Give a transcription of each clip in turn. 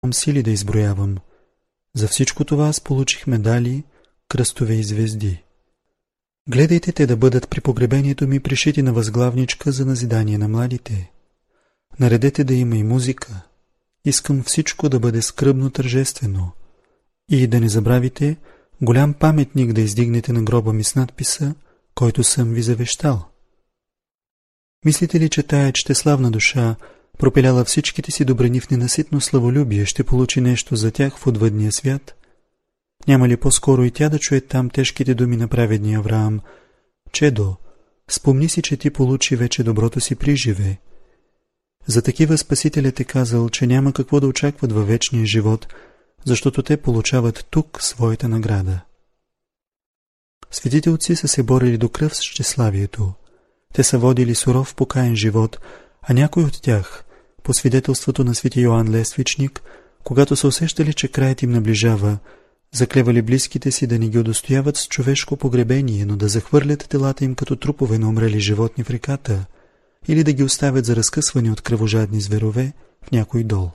сили да изброявам. За всичко това аз получих медали, кръстове и звезди. Гледайте те да бъдат при погребението ми пришити на възглавничка за назидание на младите. Наредете да има и музика. Искам всичко да бъде скръбно тържествено. И да не забравите голям паметник да издигнете на гроба ми с надписа, който съм ви завещал. Мислите ли, че тая чтеславна душа, пропиляла всичките си добрини в ненаситно славолюбие, ще получи нещо за тях в отвъдния свят? Няма ли по-скоро и тя да чуе там тежките думи на праведния Авраам? Чедо, спомни си, че ти получи вече доброто си приживе. За такива Спасителят е казал, че няма какво да очакват във вечния живот, защото те получават тук своята награда. Светите отци са се борили до кръв с тщеславието. Те са водили суров покаен живот, а някой от тях, по свидетелството на свети Йоан Лествичник, когато са усещали, че краят им наближава, заклевали близките си да не ги удостояват с човешко погребение, но да захвърлят телата им като трупове на умрели животни в реката, или да ги оставят за разкъсване от кръвожадни зверове в някой дол.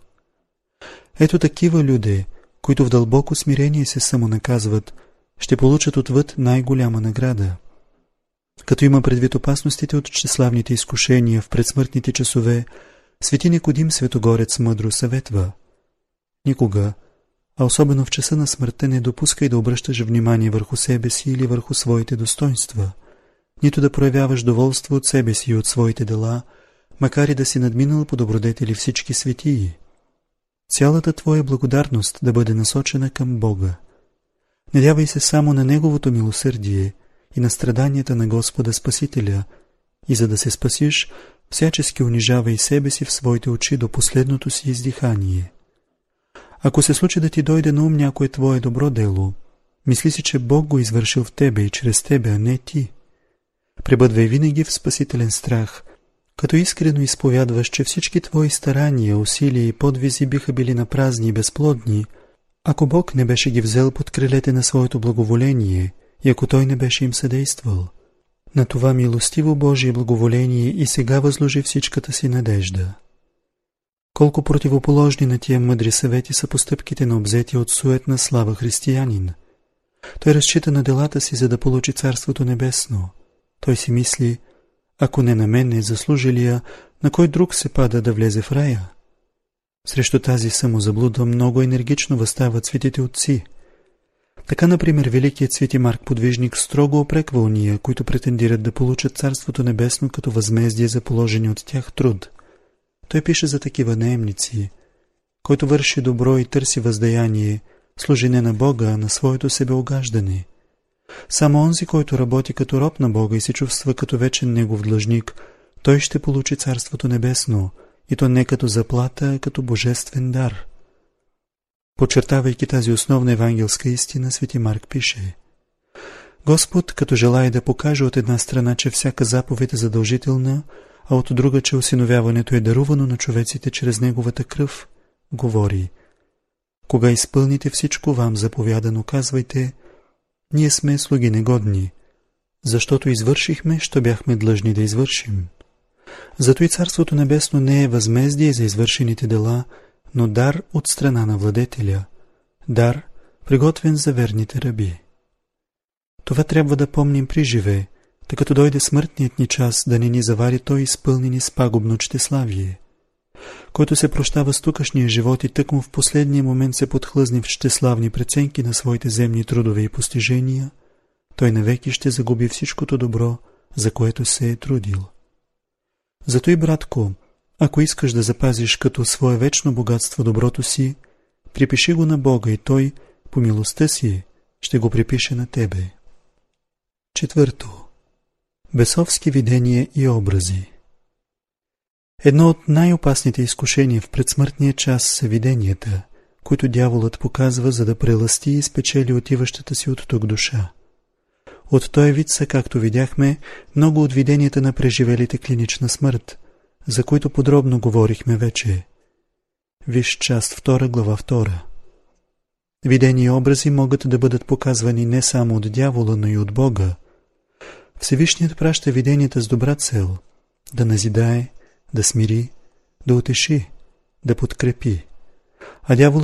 Ето такива люди, които в дълбоко смирение се самонаказват, ще получат отвъд най-голяма награда. Като има предвид опасностите от тщеславните изкушения в предсмъртните часове, свети Никодим Светогорец мъдро съветва: никога, а особено в часа на смъртта, не допускай да обръщаш внимание върху себе си или върху своите достоинства, нито да проявяваш доволство от себе си и от своите дела, макар и да си надминал по добродетели всички светии. Цялата твоя благодарност да бъде насочена към Бога. Надявай се само на Неговото милосърдие и на страданията на Господа Спасителя, и за да се спасиш, всячески унижавай себе си в своите очи до последното си издихание. Ако се случи да ти дойде на ум някое твое добро дело, мисли си, че Бог го извършил в тебе и чрез тебе, а не ти. Пребъдвай винаги в спасителен страх, като искрено изповядваш, че всички твои старания, усилия и подвизи биха били напразни и безплодни, ако Бог не беше ги взел под крилете на своето благоволение и ако Той не беше им съдействал. На това милостиво Божие благоволение и сега възложи всичката си надежда. Колко противоположни на тия мъдри съвети са постъпките на обзетия от суетна слава християнин. Той разчита на делата си, за да получи Царството небесно. Той си мисли: ако не на мен е заслужилия, на кой друг се пада да влезе в рая? Срещу тази самозаблуда много енергично възстават светите отци. Така, например, великият свети Марк Подвижник строго опреква уния, които претендират да получат Царството небесно като възмездие за положени от тях труд. Той пише за такива наемници: който върши добро и търси въздаяние, служи не на Бога, а на своето себеогаждане. Само онзи, който работи като роб на Бога и се чувства като вечен Негов длъжник, той ще получи Царството небесно, и то не като заплата, а като божествен дар. Подчертавайки тази основна евангелска истина, свети Марк пише: Господ, като желае да покаже от една страна, че всяка заповед е задължителна, а от друга, че осиновяването е дарувано на човеците чрез Неговата кръв, говори: кога изпълните всичко вам заповядано, казвайте: ние сме слуги негодни, защото извършихме, що бяхме длъжни да извършим. Зато и Царството небесно не е възмездие за извършените дела, но дар от страна на владетеля, дар, приготвен за верните раби. Това трябва да помним при живе, тъй като дойде смъртният ни час, да не ни завари той изпълнени с пагубно чтеславие. Който се прощава с тукашния живот и тъкмо в последния момент се подхлъзни в щеславни преценки на своите земни трудове и постижения, той навеки ще загуби всичкото добро, за което се е трудил. Зато и, братко, ако искаш да запазиш като свое вечно богатство доброто си, припиши го на Бога и Той, по милостта си, ще го припише на тебе. 4. Бесовски видения и образи. Едно от най-опасните изкушения в предсмъртния час са виденията, които дяволът показва, за да прелъсти и спечели отиващата си от тук душа. От този вид са, както видяхме, много от виденията на преживелите клинична смърт, за които подробно говорихме вече. Виж част 2, глава 2. Видения и образи могат да бъдат показвани не само от дявола, но и от Бога. Всевишният праща виденията с добра цел – да назидае, да смири, да утеши, да подкрепи. а дяволът